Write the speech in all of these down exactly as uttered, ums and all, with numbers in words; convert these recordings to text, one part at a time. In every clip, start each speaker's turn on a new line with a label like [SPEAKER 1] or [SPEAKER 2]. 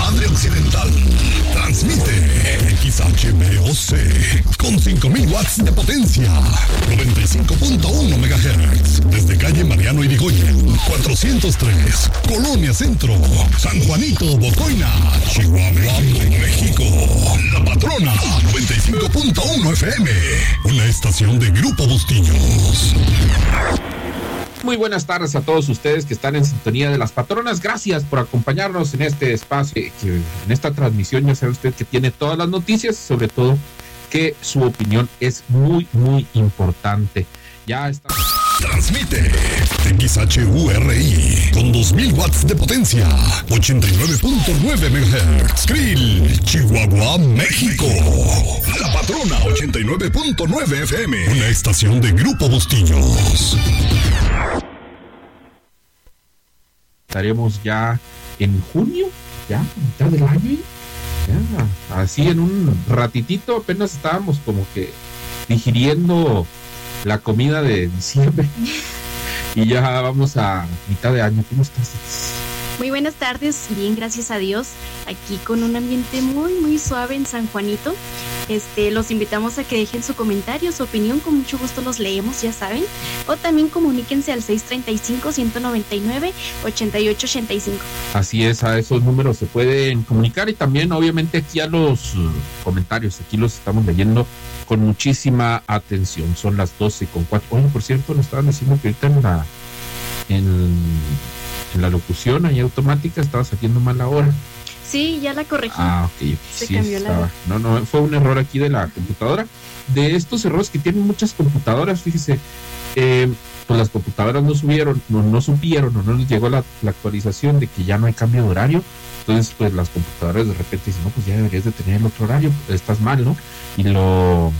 [SPEAKER 1] madre occidental. Transmite X H B O C con cinco mil watts de potencia. noventa y cinco punto uno megahertz. Desde calle Mariano Irigoyen, cuatrocientos tres, Colonia Centro, San Juanito, Bocoina, Chihuahua, México. La Patrona, noventa y cinco punto uno F M. Una estación de Grupo Bustillos.
[SPEAKER 2] Muy buenas tardes a todos ustedes que están en sintonía de Las Patronas. Gracias por acompañarnos en este espacio, que en esta transmisión. Ya sabe usted que tiene todas las noticias, sobre todo que su opinión es muy, muy importante. Ya está.
[SPEAKER 1] Transmite X H U R I con dos mil watts de potencia, ochenta y nueve punto nueve megahertz. Krill, Chihuahua, México. La Patrona, ochenta y nueve punto nueve F M. Una estación de Grupo Bustillos.
[SPEAKER 2] Estaremos ya en junio, ya a mitad del año. Ya, así en un ratitito apenas estábamos como que digiriendo la comida de diciembre y ya vamos a mitad de año. ¿Cómo estás?
[SPEAKER 3] Muy buenas tardes, bien, gracias a Dios, aquí con un ambiente muy muy suave en San Juanito. Este, los invitamos a que dejen su comentario, su opinión, con mucho gusto los leemos, ya saben, o también comuníquense al seis treinta y cinco, ciento noventa y nueve, ochenta y ocho ochenta y cinco.
[SPEAKER 2] Así es, a esos números se pueden comunicar y también obviamente aquí a los uh, comentarios, aquí los estamos leyendo con muchísima atención. Son las doce con cuatro. Oye, por cierto, nos estaban diciendo que ahorita en la en, en la locución ahí automática estaba saliendo mal la hora.
[SPEAKER 3] Sí, ya la corregí.
[SPEAKER 2] Ah, ok.
[SPEAKER 3] Se
[SPEAKER 2] sí,
[SPEAKER 3] cambió
[SPEAKER 2] estaba.
[SPEAKER 3] la...
[SPEAKER 2] No, no, fue un error aquí de la computadora. De estos errores que tienen muchas computadoras, fíjese, eh, pues las computadoras no subieron, no, no supieron o no les llegó la, la actualización de que ya no hay cambio de horario. Entonces, pues las computadoras de repente dicen, no, pues ya deberías de tener el otro horario, estás mal, ¿no? Y lo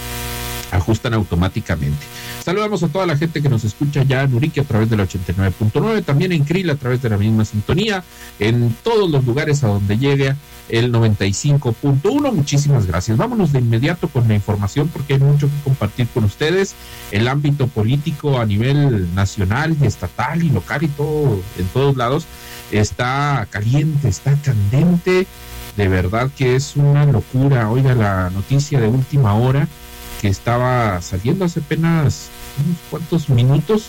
[SPEAKER 2] ajustan automáticamente. Saludamos a toda la gente que nos escucha ya en Urique a través del ochenta y nueve punto nueve, también en Krill a través de la misma sintonía, en todos los lugares a donde llegue el noventa y cinco punto uno. Muchísimas gracias. Vámonos de inmediato con la información porque hay mucho que compartir con ustedes. El ámbito político a nivel nacional y estatal y local y todo, en todos lados, está caliente, está candente. De verdad que es una locura. Oiga, la noticia de última hora que estaba saliendo hace apenas unos cuantos minutos,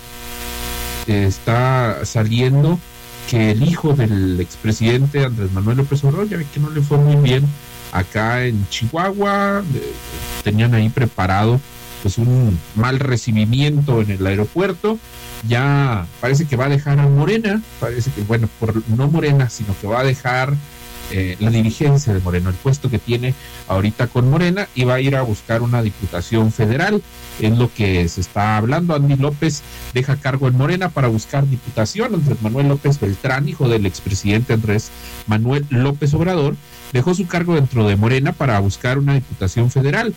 [SPEAKER 2] eh, está saliendo que el hijo del expresidente Andrés Manuel López Obrador, ya ve que no le fue muy bien acá en Chihuahua, eh, tenían ahí preparado pues un mal recibimiento en el aeropuerto. Ya parece que va a dejar a Morena, parece que, bueno, por no Morena, sino que va a dejar Eh, la dirigencia de Morena, el puesto que tiene ahorita con Morena, y va a ir a buscar una diputación federal. Es lo que se está hablando. Andy López deja cargo en Morena para buscar diputación. Andrés Manuel López Beltrán, hijo del expresidente Andrés Manuel López Obrador, dejó su cargo dentro de Morena para buscar una diputación federal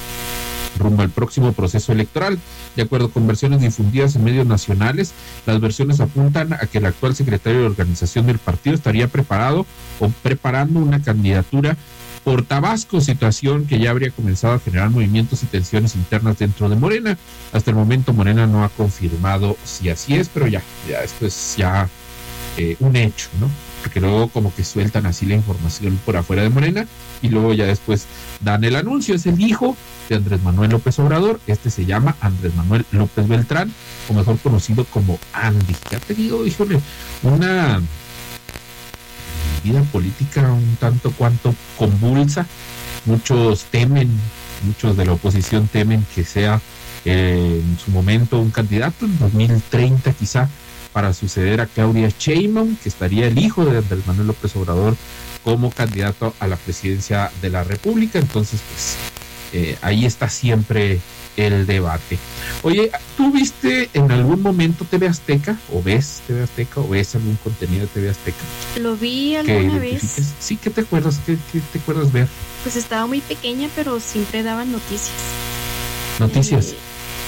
[SPEAKER 2] rumbo al próximo proceso electoral. De acuerdo con versiones difundidas en medios nacionales, las versiones apuntan a que el actual secretario de organización del partido estaría preparado o preparando una candidatura por Tabasco, situación que ya habría comenzado a generar movimientos y tensiones internas dentro de Morena. Hasta el momento Morena no ha confirmado si así es, pero ya, ya esto es ya eh, un hecho, ¿no? Porque luego como que sueltan así la información por afuera de Morena y luego ya después dan el anuncio. Es el hijo de Andrés Manuel López Obrador. Este se llama Andrés Manuel López Beltrán, o mejor conocido como Andy. Ya te digo, híjole, una vida política un tanto cuanto convulsa. Muchos temen, muchos de la oposición temen que sea eh, en su momento un candidato en dos mil treinta quizá, para suceder a Claudia Sheinbaum, que estaría el hijo de Andrés Manuel López Obrador como candidato a la presidencia de la República. Entonces, pues, eh, ahí está siempre el debate. Oye, ¿tú viste en algún momento T V Azteca? ¿O ves T V Azteca? ¿O ves algún contenido de T V Azteca?
[SPEAKER 3] Lo vi alguna vez.
[SPEAKER 2] Sí, ¿qué te acuerdas? ¿Qué, qué te acuerdas ver?
[SPEAKER 3] Pues estaba muy pequeña, pero siempre daban noticias.
[SPEAKER 2] ¿Noticias?
[SPEAKER 3] Eh,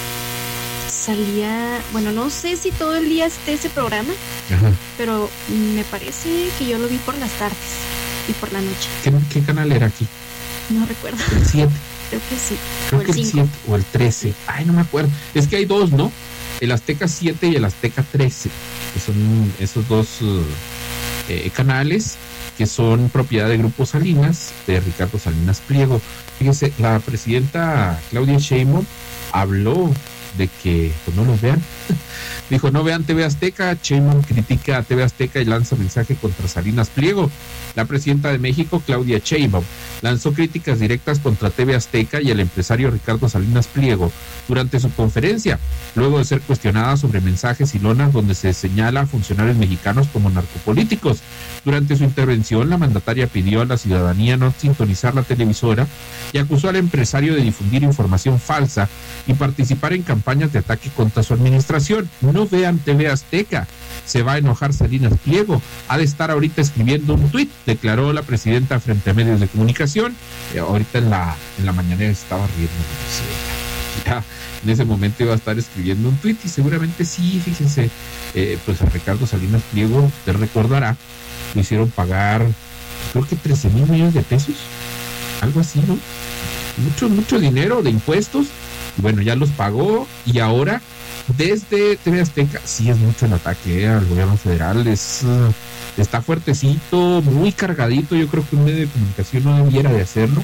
[SPEAKER 3] salía, bueno, no sé si todo el día esté ese programa,
[SPEAKER 2] Ajá.
[SPEAKER 3] pero me parece que yo lo vi por las tardes y por la noche.
[SPEAKER 2] ¿Qué, qué canal era aquí?
[SPEAKER 3] No recuerdo.
[SPEAKER 2] El siete.
[SPEAKER 3] Creo que sí.
[SPEAKER 2] Creo
[SPEAKER 3] o
[SPEAKER 2] que
[SPEAKER 3] el
[SPEAKER 2] el
[SPEAKER 3] cinco.
[SPEAKER 2] siete o el trece. Ay, no me acuerdo. Es que hay dos, ¿no? El Azteca siete y el Azteca trece, que son esos dos uh, eh, canales que son propiedad de Grupo Salinas, de Ricardo Salinas Pliego. Fíjese, la presidenta Claudia Sheinbaum habló de que pues no los vean. Dijo, no vean T V Azteca. Sheinbaum critica a T V Azteca y lanza mensaje contra Salinas Pliego. La presidenta de México, Claudia Sheinbaum, lanzó críticas directas contra T V Azteca y el empresario Ricardo Salinas Pliego durante su conferencia, luego de ser cuestionada sobre mensajes y lonas donde se señala a funcionarios mexicanos como narcopolíticos. Durante su intervención, la mandataria pidió a la ciudadanía no sintonizar la televisora y acusó al empresario de difundir información falsa y participar en campañas de ataque contra su administración. No vean T V Azteca. Se va a enojar Salinas Pliego. Ha de estar ahorita escribiendo un tuit, declaró la presidenta frente a medios de comunicación. Eh, ahorita en la, en la mañanera estaba riendo la presidenta. Ya en ese momento iba a estar escribiendo un tuit y seguramente sí, fíjense, eh, pues a Ricardo Salinas Pliego, usted recordará, lo hicieron pagar, creo que trece mil millones de pesos, algo así, ¿no? Mucho, mucho dinero de impuestos. Y bueno, ya los pagó y ahora desde T V Azteca, sí es mucho el ataque eh, al gobierno federal, es, uh, está fuertecito, muy cargadito. Yo creo que un medio de comunicación no debiera de hacerlo.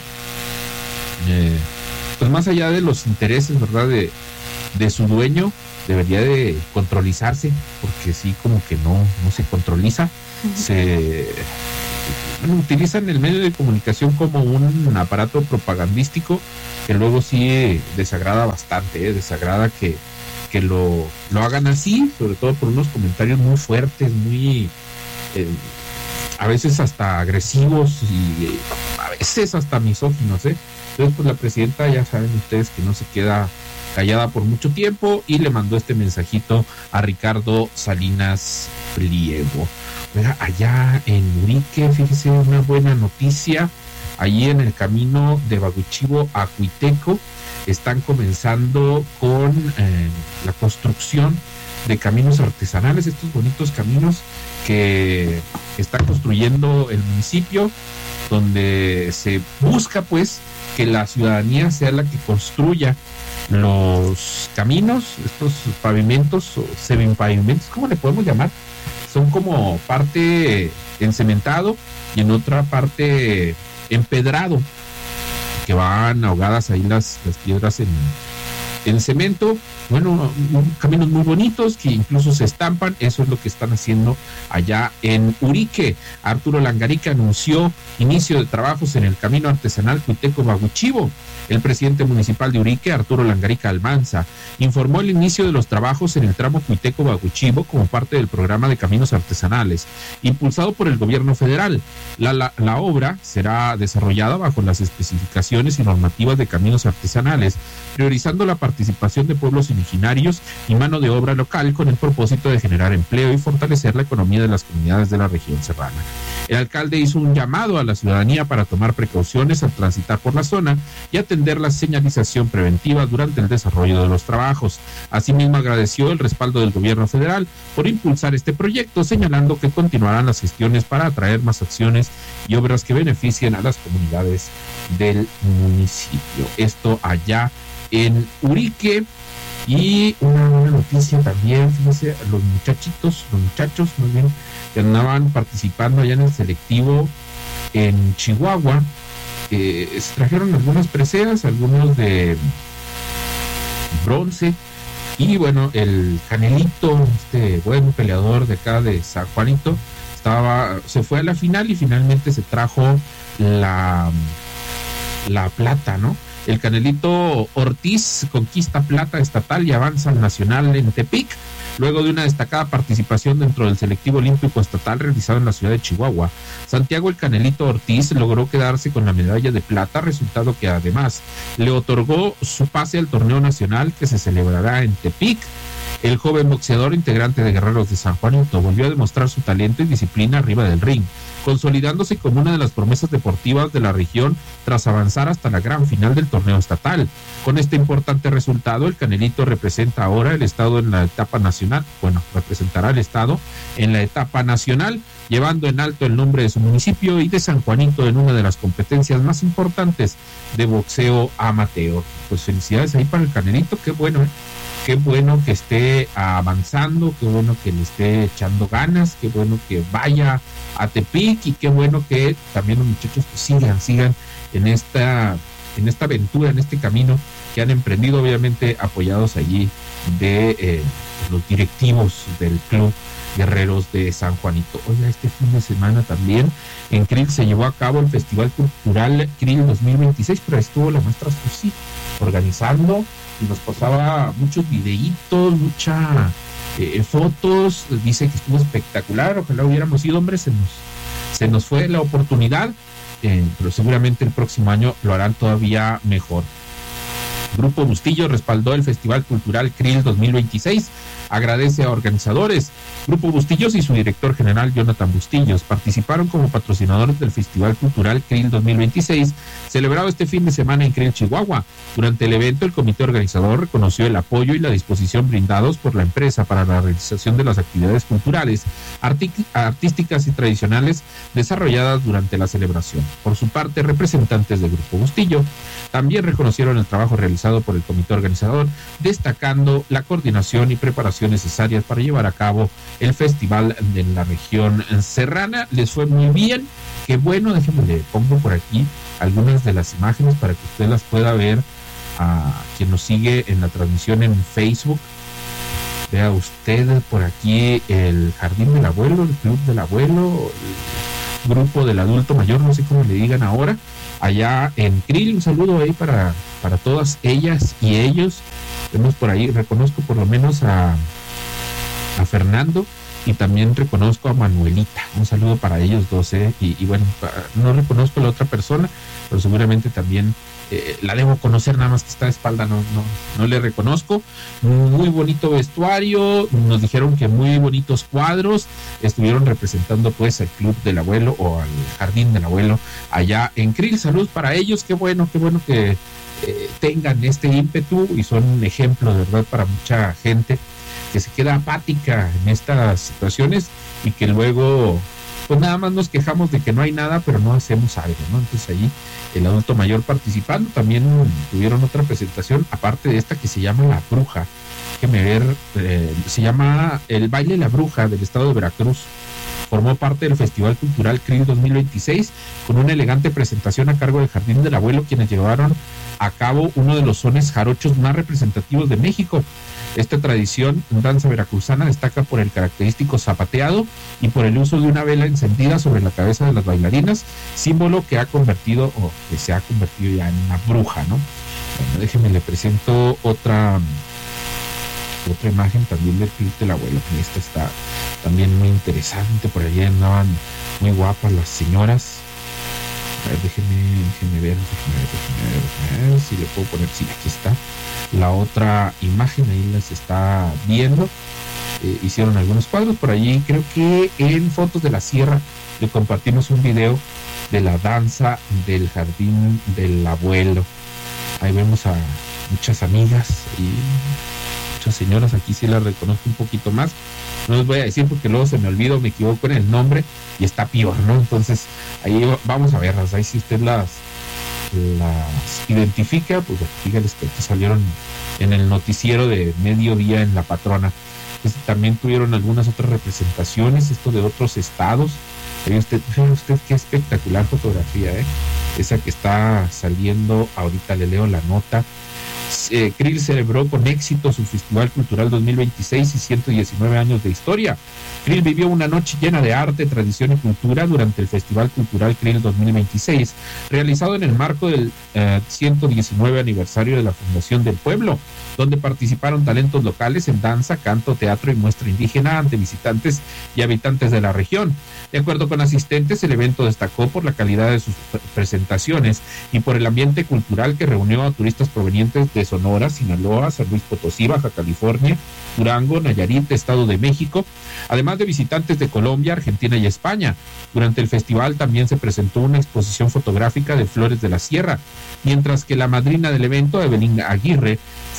[SPEAKER 2] Eh, pues más allá de los intereses, ¿verdad?, de, de su dueño, debería de controlizarse, porque sí, como que no, no se controliza. Uh-huh. Se bueno, utilizan el medio de comunicación como un aparato propagandístico que luego sí desagrada bastante, ¿eh? desagrada que, que lo, lo hagan así, sobre todo por unos comentarios muy fuertes, muy eh, a veces hasta agresivos y eh, a veces hasta misóginos, ¿eh? Entonces, pues la presidenta, ya saben ustedes que no se queda callada por mucho tiempo y le mandó este mensajito a Ricardo Salinas Pliego. Mira, allá en Urique, fíjese, una buena noticia. Allí en el camino de Baguchivo a Cuiteco están comenzando con eh, la construcción de caminos artesanales, estos bonitos caminos que está construyendo el municipio, donde se busca pues que la ciudadanía sea la que construya los caminos, estos pavimentos o semipavimentos, ¿cómo le podemos llamar? Son como parte encementado y en otra parte empedrado, que van ahogadas ahí las, las piedras en, en cemento. Bueno, caminos muy bonitos que incluso se estampan. Eso es lo que están haciendo allá en Urique. Arturo Langarica anunció inicio de trabajos en el camino artesanal Cuiteco-Baguchivo. El presidente municipal de Urique, Arturo Langarica Almanza, informó el inicio de los trabajos en el tramo Cuiteco-Baguchivo como parte del programa de caminos artesanales, impulsado por el gobierno federal. La, la, la obra será desarrollada bajo las especificaciones y normativas de caminos artesanales, priorizando la participación de pueblos originarios y mano de obra local con el propósito de generar empleo y fortalecer la economía de las comunidades de la región serrana. El alcalde hizo un llamado a la ciudadanía para tomar precauciones al transitar por la zona y atender la señalización preventiva durante el desarrollo de los trabajos. Asimismo, agradeció el respaldo del gobierno federal por impulsar este proyecto, señalando que continuarán las gestiones para atraer más acciones y obras que beneficien a las comunidades del municipio. Esto allá en Urique. Y una buena noticia también, fíjense, los muchachitos, los muchachos más bien, que andaban participando allá en el selectivo en Chihuahua, eh, se trajeron algunas preseas, algunos de bronce, y bueno, el Canelito, este buen peleador de acá de San Juanito, estaba, se fue a la final y finalmente se trajo la, la plata, ¿no? El Canelito Ortiz conquista plata estatal y avanza al nacional en Tepic, luego de una destacada participación dentro del selectivo olímpico estatal realizado en la ciudad de Chihuahua. Santiago el Canelito Ortiz logró quedarse con la medalla de plata, resultado que además le otorgó su pase al torneo nacional que se celebrará en Tepic. El joven boxeador, integrante de Guerreros de San Juanito, volvió a demostrar su talento y disciplina arriba del ring, consolidándose como una de las promesas deportivas de la región tras avanzar hasta la gran final del torneo estatal. Con este importante resultado, el Canelito representa ahora el estado en la etapa nacional, bueno, representará el estado en la etapa nacional, llevando en alto el nombre de su municipio y de San Juanito en una de las competencias más importantes de boxeo amateur. Pues felicidades ahí para el Canelito, qué bueno, ¿eh? qué bueno que esté avanzando, qué bueno que le esté echando ganas, qué bueno que vaya a Tepic y qué bueno que también los muchachos pues, sigan, sigan en esta, en esta aventura, en este camino que han emprendido, obviamente apoyados allí de eh, los directivos del Club Guerreros de San Juanito. Oiga, este fin de semana también en Krill se llevó a cabo el Festival Cultural Krill dos mil veintiséis, pero estuvo la maestra Susi organizando y nos pasaba muchos videitos, mucha eh, fotos, dice que estuvo espectacular, ojalá hubiéramos ido, hombre, se nos, se nos fue la oportunidad, eh, pero seguramente el próximo año lo harán todavía mejor. Grupo Bustillo respaldó el Festival Cultural Krill dos mil veintiséis, agradece a organizadores. Grupo Bustillos y su director general Jonathan Bustillos participaron como patrocinadores del Festival Cultural Krill dos mil veintiséis, celebrado este fin de semana en Krill, Chihuahua. Durante el evento, el comité organizador reconoció el apoyo y la disposición brindados por la empresa para la realización de las actividades culturales, artísticas y tradicionales desarrolladas durante la celebración. Por su parte, representantes del Grupo Bustillo también reconocieron el trabajo realizado por el comité organizador, destacando la coordinación y preparación necesarias para llevar a cabo el festival de la región serrana. Les fue muy bien, qué bueno. Déjenme le pongo por aquí algunas de las imágenes para que usted las pueda ver, a quien nos sigue en la transmisión en Facebook. Vea usted por aquí el Jardín del Abuelo, el Club del Abuelo, el Grupo del Adulto Mayor, no sé cómo le digan ahora, allá en Krill. Un saludo ahí para, para todas ellas y ellos. Vemos por ahí, reconozco por lo menos a, a Fernando y también reconozco a Manuelita. Un saludo para ellos dos, ¿eh? y, y bueno, no reconozco a la otra persona, pero seguramente también eh, la debo conocer, nada más que está de espalda, no, no, no le reconozco. Muy bonito vestuario, nos dijeron que muy bonitos cuadros, estuvieron representando pues al Club del Abuelo o al Jardín del Abuelo allá en Krill. Salud para ellos, qué bueno, qué bueno que eh, tengan este ímpetu y son un ejemplo de verdad para mucha gente que se queda apática en estas situaciones y que luego pues nada más nos quejamos de que no hay nada, pero no hacemos algo, ¿no? Entonces allí el adulto mayor participando. También tuvieron otra presentación, aparte de esta, que se llama La Bruja. Déjeme ver, eh, se llama El Baile La Bruja, del estado de Veracruz. Formó parte del Festival Cultural Krill dos mil veintiséis con una elegante presentación a cargo del Jardín del Abuelo, quienes llevaron a cabo uno de los sones jarochos más representativos de México. Esta tradición, danza veracruzana, destaca por el característico zapateado y por el uso de una vela encendida sobre la cabeza de las bailarinas, símbolo que ha convertido o que se ha convertido ya en una bruja, ¿no? Bueno, déjenme le presento otra otra imagen también del Club del Abuelo, que esta está también muy interesante. Por allí andaban muy guapas las señoras. A ver, déjenme, déjenme ver, déjenme ver, déjenme ver, déjenme ver si le puedo poner, sí, aquí está la otra imagen, ahí las está viendo. Eh, hicieron algunos cuadros por allí. Creo que en Fotos de la Sierra le compartimos un video de la danza del Jardín del Abuelo. Ahí vemos a muchas amigas y muchas señoras. Aquí sí las reconozco un poquito más, no les voy a decir porque luego se me olvida, me equivoco en el nombre y está peor, ¿no? Entonces ahí vamos a verlas. Ahí si usted las las identifica, pues dígales que salieron en el noticiero de mediodía en La Patrona. Pues también tuvieron algunas otras representaciones, esto de otros estados. Ve usted, ve usted qué espectacular fotografía, ¿eh? Esa que está saliendo, ahorita le leo la nota. Eh, Krill celebró con éxito su Festival Cultural dos mil veintiséis y ciento diecinueve años de historia. Krill vivió una noche llena de arte, tradición y cultura durante el Festival Cultural Krill dos mil veintiséis, realizado en el marco del eh, ciento diecinueve aniversario de la fundación del pueblo, donde participaron talentos locales en danza, canto, teatro y muestra indígena ante visitantes y habitantes de la región. De acuerdo con asistentes, el evento destacó por la calidad de sus presentaciones y por el ambiente cultural que reunió a turistas provenientes de Sonora, Sinaloa, San Luis Potosí, Baja California, Durango, Nayarit, Estado de México, además de visitantes de Colombia, Argentina y España. Durante el festival también se presentó una exposición fotográfica de flores de la sierra, mientras que la madrina del evento, Evelyn Aguirre,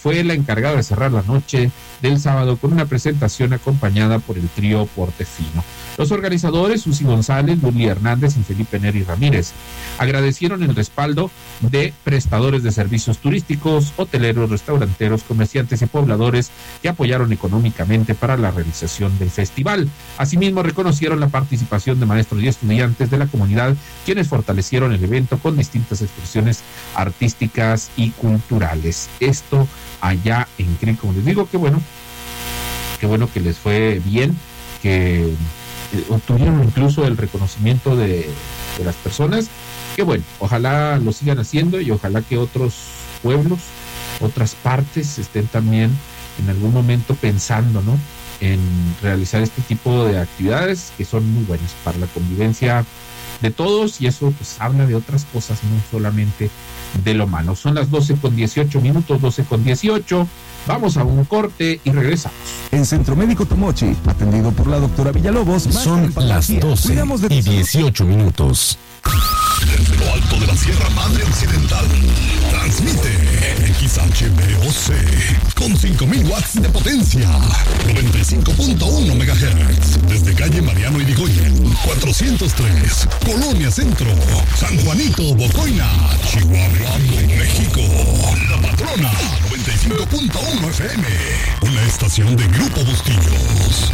[SPEAKER 2] fue la encargada de cerrar la noche del sábado con una presentación acompañada por el trío Portefino. Los organizadores, Susi González, Luli Hernández y Felipe Neri Ramírez, agradecieron el respaldo de prestadores de servicios turísticos, hoteleros, restauranteros, comerciantes y pobladores que apoyaron económicamente para la realización del festival. Asimismo, reconocieron la participación de maestros y estudiantes de la comunidad, quienes fortalecieron el evento con distintas expresiones artísticas y culturales. Esto allá en C R I, como les digo, qué bueno, qué bueno que les fue bien, que eh, obtuvieron incluso el reconocimiento de, de las personas. Que bueno, ojalá lo sigan haciendo y ojalá que otros pueblos, otras partes estén también en algún momento pensando, ¿no?, en realizar este tipo de actividades que son muy buenas para la convivencia de todos, y eso pues habla de otras cosas, no solamente de lo malo. Son las doce con dieciocho minutos, doce con dieciocho. Vamos a un corte y regresamos.
[SPEAKER 4] En Centro Médico Tomochi, atendido por la doctora Villalobos.
[SPEAKER 1] Son las doce y dieciocho minutos. Desde lo alto de la Sierra Madre Occidental, transmite X H B O C con cinco mil watts de potencia, noventa y cinco punto uno megahertz, desde calle Mariano Irigoyen, cuatrocientos tres, Colonia Centro, San Juanito, Bocoina, Chihuahua, México. La Patrona, noventa y cinco punto uno F M, una estación de Grupo Bustillos.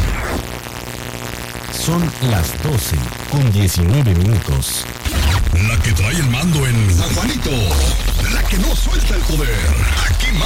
[SPEAKER 1] Son las doce con diecinueve minutos. La que trae el mando en San Juanito, la que no suelta el poder. Aquí